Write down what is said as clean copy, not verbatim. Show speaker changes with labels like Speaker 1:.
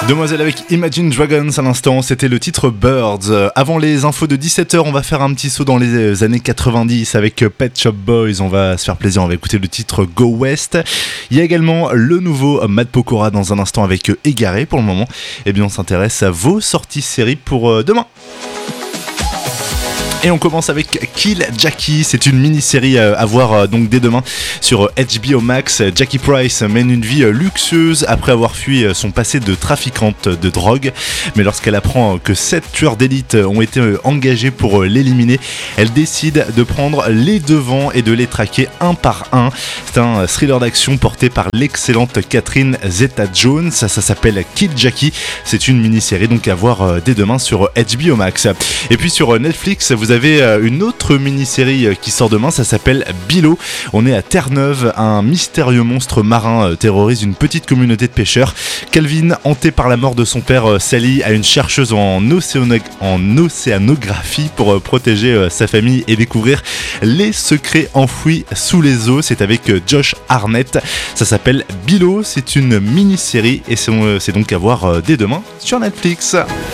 Speaker 1: Demoiselle avec Imagine Dragons à l'instant, c'était le titre Birds. Avant les infos de 17h, on va faire un petit saut dans les années 90 avec Pet Shop Boys. On va se faire plaisir, on va écouter le titre Go West. Il y a également le nouveau Matt Pokora dans un instant avec Égaré. Pour le moment, eh bien, on s'intéresse à vos sorties séries pour demain. Et on commence avec Kill Jackie, c'est une mini-série à voir donc dès demain sur HBO Max. Jackie Price mène une vie luxueuse après avoir fui son passé de trafiquante de drogue. Mais lorsqu'elle apprend que 7 tueurs d'élite ont été engagés pour l'éliminer, elle décide de prendre les devants et de les traquer un par un. C'est un thriller d'action porté par l'excellente Catherine Zeta-Jones. Ça s'appelle Kill Jackie. C'est une mini-série donc à voir dès demain sur HBO Max. Et puis sur Netflix, vous avez une autre mini-série qui sort demain, ça s'appelle Below. On est à Terre-Neuve, un mystérieux monstre marin terrorise une petite communauté de pêcheurs. Calvin, hanté par la mort de son père, s'allie à une chercheuse en océanographie pour protéger sa famille et découvrir les secrets enfouis sous les eaux. C'est avec Josh Hartnett. Ça s'appelle Below, c'est une mini-série et c'est donc à voir dès demain sur Netflix.